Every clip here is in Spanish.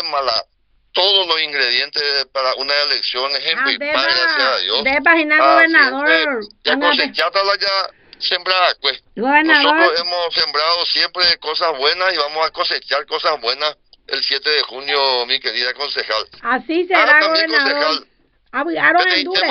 todos los ingredientes para una elección, ejemplo, y más gracias a Dios. De página gobernador. Ya cosechada ya sembrada, pues. Gobernador. Nosotros hemos sembrado siempre cosas buenas y vamos a cosechar cosas buenas el 7 de junio, mi querida concejal. Así será, también, gobernador. concejal. Abugaron en Dure.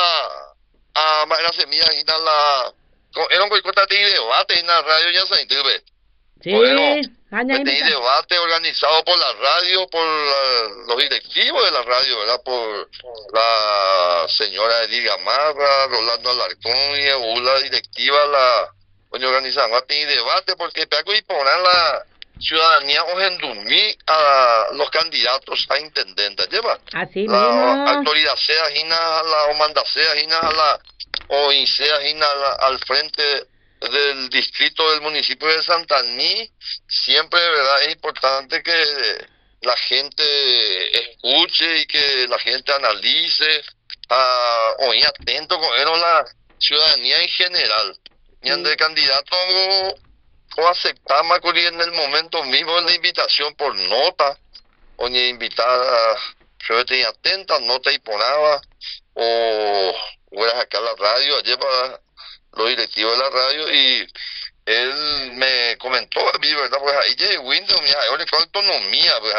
La semilla y la era un boicot de debate en la radio ya se entiende. Sí, debate organizado por la radio, por los directivos de la radio, ¿verdad? Por la señora Edith Gamarra, Rolando Alarcón y la directiva, la organización debate porque Peaco y poner la ciudadanía o endumí a los candidatos a intendentes, lleva. Así la mismo. autoridad sea gina la o manda sea gina la o sea gina al frente del distrito del municipio de Santaní. Siempre, verdad, es importante que la gente escuche y que la gente analice, oye, atento con la ciudadanía en general. Y ante el candidato o aceptamos en el momento mismo la invitación por nota, o ni invitada, yo tenía atenta, nota y ponaba, o voy a sacar la radio, ayer para los directivos de la radio, y él me comentó a mí, ¿verdad? Pues ahí llegué Windows, mira, yo le con autonomía, pues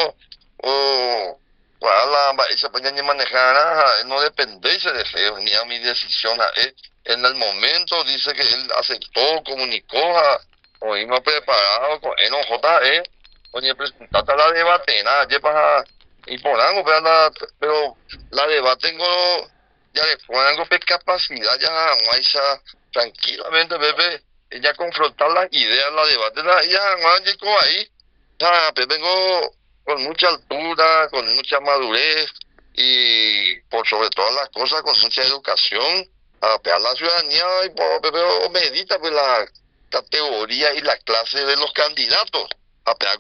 esa peña manejar, no depende de feo, ni a mi decisión. En el momento dice que él aceptó, comunicó, o iba preparado, con JE, oye, presentate la debate, nada, lleva y por algo, pero la debate tengo, ya le pongo capacidad, ya no tranquilamente, bebé, ya confrontar las ideas, la debate, ya no llegó ahí, ya vengo con mucha altura, con mucha madurez y por sobre todas las cosas con mucha educación, a pegar la ciudadanía y por medita pues la categoría y la clase de los candidatos. A pegar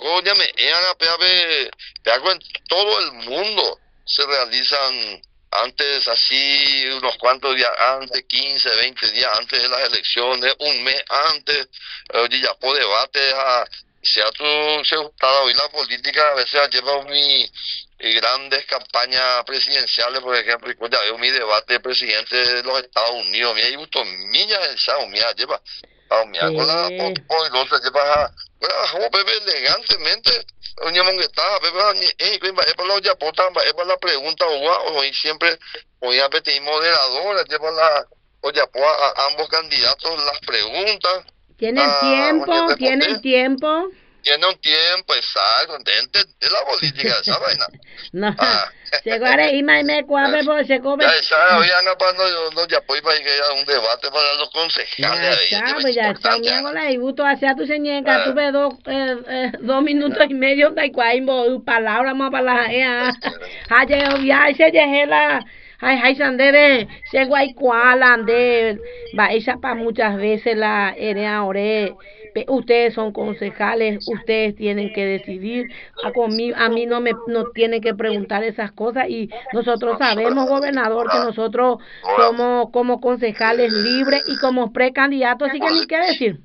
en todo el mundo se realizan antes, así unos cuantos días antes, 15, 20 días antes de las elecciones, un mes antes, ya por debate, sea se gustaba hoy la política, a veces lleva grandes campañas presidenciales, por ejemplo, y ya veo mi debate de presidente de los Estados Unidos, mira, y gusto millas el sao, mira, lleva, con la poderosa, lleva, bueno, bebé elegantemente, oye, mongueta, bebé, para la pregunta, hoy siempre, hoy a pedir moderadora, lleva a ambos candidatos las preguntas. Tienen tiempo, tienen tiempo. Tiene un tiempo, exacto, de la política, esa vaina. No, se guarda y me cuabe por se come. Ya esa, hoy anda no, ya pues para que haya un debate para los concejales. Ya está, me hago la dibuto hacia tu señora, tuve 2 minutos y medio, de cuaimbo, palabra más para la, ya se dejé la, hay sandere, se guay cualande, va, esa para muchas veces la erea ore. Ustedes son concejales, ustedes tienen que decidir, a mí no tienen que preguntar esas cosas y nosotros sabemos, gobernador, que nosotros somos como concejales libres y como precandidatos, así que ni qué decir.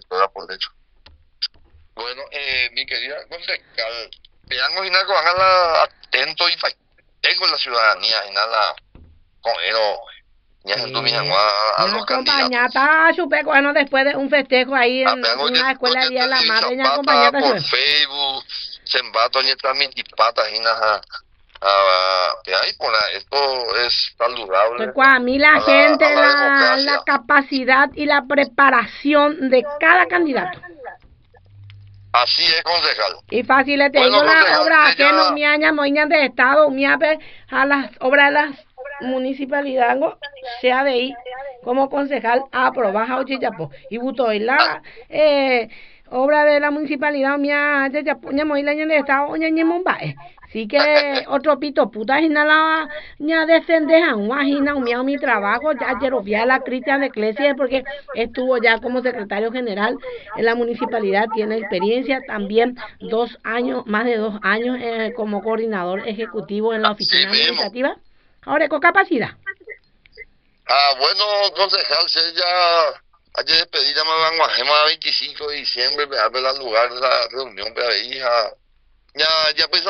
Bueno, mi querida concejal, veamos y nada, bajarla atento y tengo la ciudadanía y nada, con él. Acompañata, supe bueno después de un festejo ahí en una escuela de Día de la Madre, ya acompañata por Facebook, sembato ni patas y nada. Esto es saludable. Pues a mí la gente, la capacidad y la preparación de cada candidato. Así es, concejal. Y fácil le tengo la obra que no me aña moñan de Estado, me a las obras de las municipalidad sea de ahí como concejal a aprobar a Chichapo y buto y la obra de la municipalidad mía de Chichapo muy año de Estado ña Mumbai sí que otro pito puta y nada ña defender a mi trabajo ya quiero a la Cristian de Iglesia porque estuvo ya como secretario general en la municipalidad, tiene experiencia también 2 años, más de 2 años como coordinador ejecutivo en la oficina administrativa. Ahora, con capacidad. Bueno, concejal, si ya ayer despedí, ya me van a 25 de diciembre, me abre el lugar de la reunión, ya pues